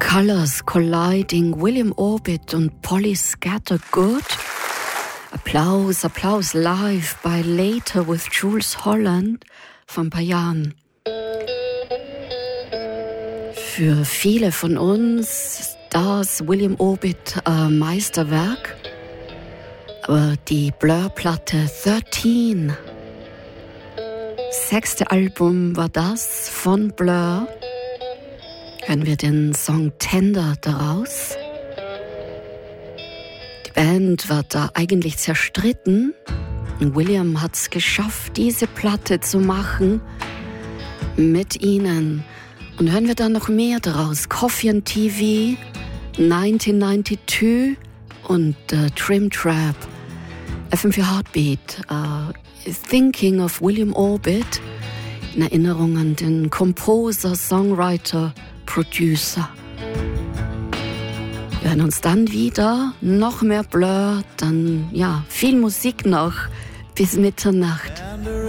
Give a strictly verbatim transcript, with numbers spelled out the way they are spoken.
Colors colliding, William Orbit und Polly Scattergood. Applaus, Applaus live bei Later with Jools Holland vor ein paar Jahren. Für viele von uns das William Orbit äh, Meisterwerk. Aber die Blur-Platte dreizehn, sechste Album war das von Blur. Hören wir den Song Tender daraus. Die Band war da eigentlich zerstritten. William hat es geschafft, diese Platte zu machen mit ihnen. Und hören wir dann noch mehr daraus. Coffee and T V, neunzehnhundertzweiundneunzig und äh, Trim Trap. F M vier Heartbeat, uh, Thinking of William Orbit, in Erinnerung an den Composer, Songwriter, Producer. Wir hören uns dann wieder, noch mehr Blur, dann ja, viel Musik noch bis Mitternacht.